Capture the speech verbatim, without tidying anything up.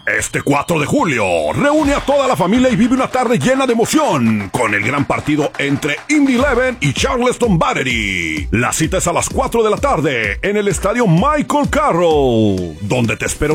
Este cuatro de julio, reúne a toda la familia y vive una tarde llena de emoción con el gran partido entre Indy Eleven y Charleston Battery. La cita es a las cuatro de la tarde en el estadio Michael Carroll, donde te espera